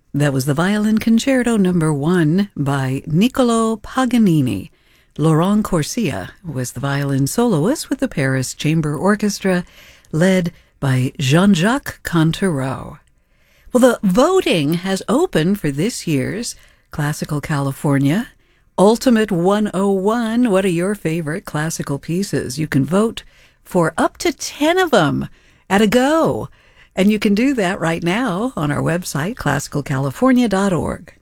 That was the Violin Concerto Number 1 by Niccolò Paganini. Laurent Corsia was the violin soloist with the Paris Chamber Orchestra, led by Jean-Jacques Cantereau. Well, the voting has opened for this year's Classical California Ultimate 101. What are your favorite classical pieces? You can vote for up to 10 of them at a go. And you can do that right now on our website, classicalcalifornia.org.